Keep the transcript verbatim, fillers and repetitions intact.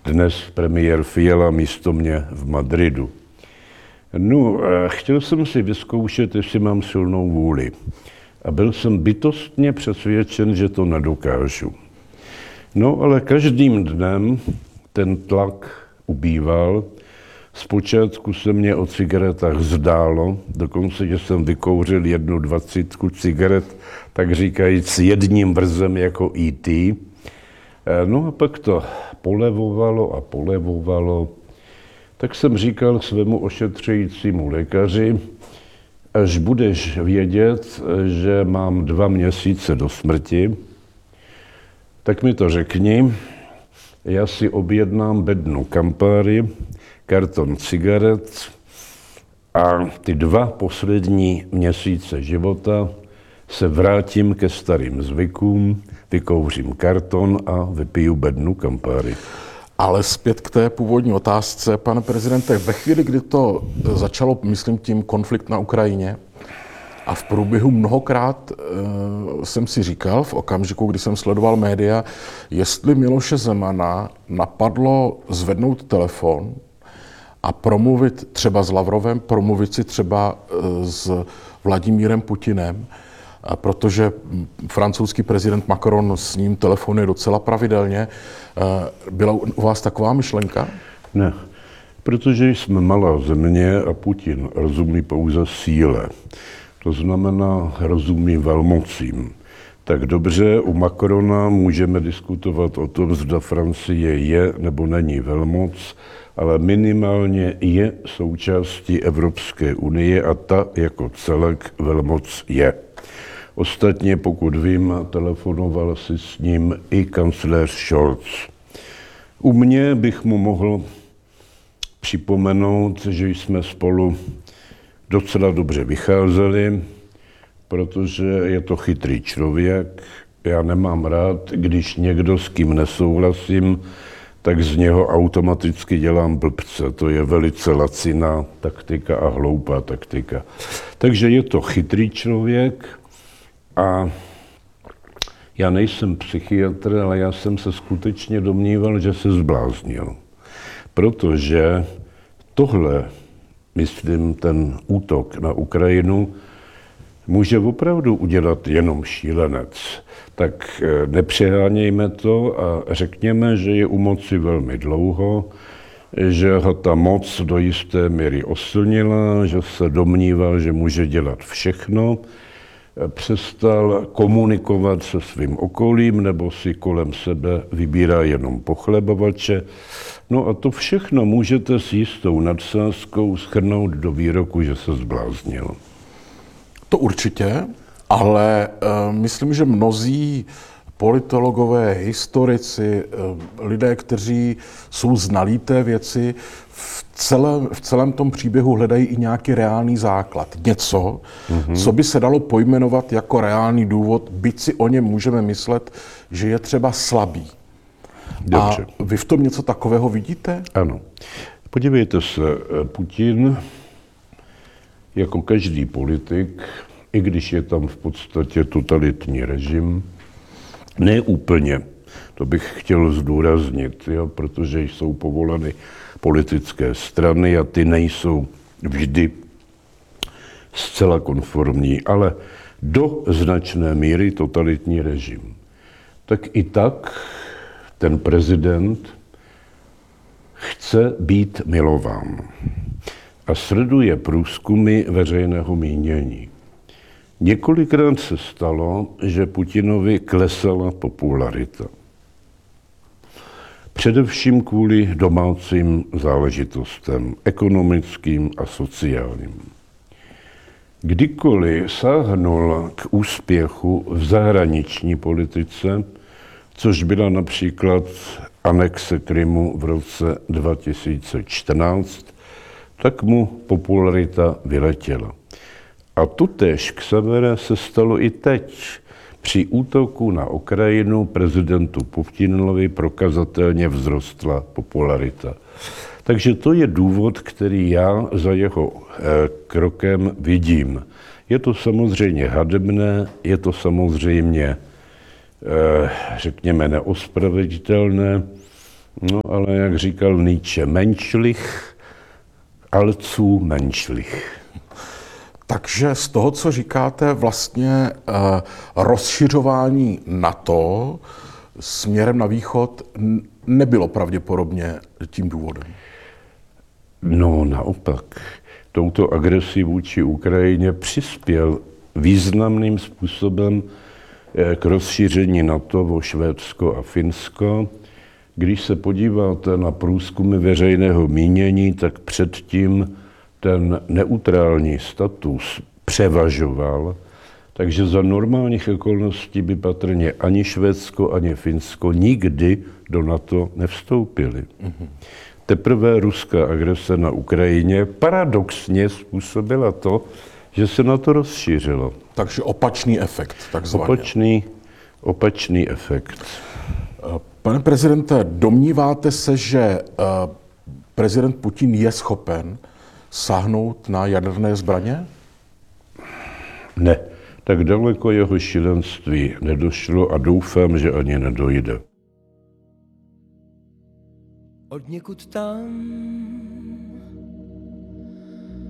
dnes premiér Fiala místo mě v Madridu. No, chtěl jsem si vyzkoušet, jestli mám silnou vůli. A byl jsem bytostně přesvědčen, že to nedokážu. No, ale každým dnem ten tlak ubýval. Zpočátku se mě o cigaretách zdálo, dokonce, že jsem vykouřil jednu dvacítku cigaret, tak říkajíc jedním vrzem jako í té. No a pak to polevovalo a polevovalo. Tak jsem říkal svému ošetřujícímu lékaři, až budeš vědět, že mám dva měsíce do smrti, tak mi to řekni, já si objednám bednu Campari, karton cigaret a ty dva poslední měsíce života se vrátím ke starým zvykům, vykouřím karton a vypiju bednu Campari. Ale zpět k té původní otázce, pane prezidente, ve chvíli, kdy to začalo, myslím tím, konflikt na Ukrajině, a v průběhu mnohokrát e, jsem si říkal, v okamžiku, kdy jsem sledoval média, jestli Miloše Zemana napadlo zvednout telefon a promluvit třeba s Lavrovem, promluvit si třeba e, s Vladimírem Putinem, a protože francouzský prezident Macron s ním telefonuje docela pravidelně. E, byla u vás taková myšlenka? Ne, protože jsme malá země a Putin rozumí pouze síle. To znamená, rozumí velmocím. Tak dobře, u Macrona můžeme diskutovat o tom, zda Francie je nebo není velmoc, ale minimálně je součástí Evropské unie a ta jako celek velmoc je. Ostatně, pokud vím, telefonoval si s ním i kancléř Scholz. U mě bych mu mohl připomenout, že jsme spolu docela dobře vycházeli, protože je to chytrý člověk. Já nemám rád, když někdo, s kým nesouhlasím, tak z něho automaticky dělám blbce. To je velice laciná taktika a hloupá taktika. Takže je to chytrý člověk a já nejsem psychiatr, ale já jsem se skutečně domníval, že se zbláznil. Protože tohle, myslím, ten útok na Ukrajinu může opravdu udělat jenom šílenec. Tak nepřehánějme to a řekněme, že je u moci velmi dlouho, že ho ta moc do jisté míry oslnila, že se domníval, že může dělat všechno, přestal komunikovat se svým okolím nebo si kolem sebe vybírá jenom pochlebovače. No a to všechno můžete s jistou nadsázkou shrnout do výroku, že se zbláznil. To určitě, ale uh, myslím, že mnozí politologové, historici, uh, lidé, kteří jsou znalí té věci, v celém, v celém tom příběhu hledají i nějaký reálný základ. Něco, mm-hmm. co by se dalo pojmenovat jako reálný důvod, byť si o něm můžeme myslet, že je třeba slabý. Dobře. A vy v tom něco takového vidíte? Ano. Podívejte se, Putin jako každý politik, i když je tam v podstatě totalitní režim, ne úplně, to bych chtěl zdůraznit, jo, protože jsou povoleny politické strany a ty nejsou vždy zcela konformní, ale do značné míry totalitní režim. Tak i tak ten prezident chce být milován a sleduje průzkumy veřejného mínění. Několikrát se stalo, že Putinovi klesala popularita. Především kvůli domácím záležitostem, ekonomickým a sociálním. Kdykoliv sáhnul k úspěchu v zahraniční politice, což byla například anexe Krymu v roce dva tisíce čtrnáct, tak mu popularita vyletěla. A tutéž k severe se stalo i teď. Při útoku na Ukrajinu prezidentu Putinovi prokazatelně vzrostla popularita. Takže to je důvod, který já za jeho eh, krokem vidím. Je to samozřejmě hanebné, je to samozřejmě, eh, řekněme, neospravedlitelné, No ale jak říkal Nietzsche, menschlich, allzu menschlich. Takže z toho, co říkáte, vlastně rozšiřování NATO směrem na východ nebylo pravděpodobně tím důvodem. No naopak, touto agresí vůči Ukrajině přispěl významným způsobem k rozšíření NATO o Švédsko a Finsko. Když se podíváte na průzkumy veřejného mínění, tak předtím ten neutrální status převažoval, takže za normálních okolností by patrně ani Švédsko, ani Finsko nikdy do NATO nevstoupili. Mm-hmm. Teprve ruská agrese na Ukrajině paradoxně způsobila to, že se na to rozšířilo. Takže opačný efekt, takzvaně. Opačný, opačný efekt. Pane prezidente, domníváte se, že prezident Putin je schopen sáhnout na jaderné zbraně? Ne, tak daleko jeho šílenství nedošlo a doufám, že ani nedojde. Odněkud tam